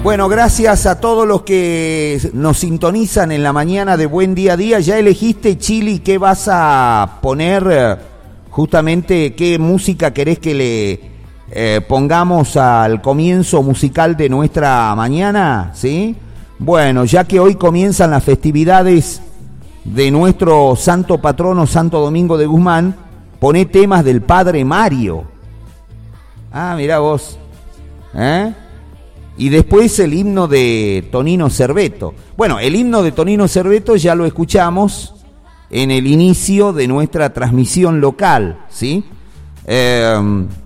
Bueno, gracias a todos los que nos sintonizan en la mañana de Buen Día a Día. ¿Ya elegiste, Chili, qué vas a poner? Justamente, ¿qué música querés que le pongamos al comienzo musical de nuestra mañana? ¿Sí? Bueno, ya que hoy comienzan las festividades de nuestro santo patrono, Santo Domingo de Guzmán, poné temas del Padre Mario. Ah, mirá vos. Y después el himno de Tonino Cerveto. Bueno, el himno de Tonino Cerveto ya lo escuchamos en el inicio de nuestra transmisión local, ¿sí?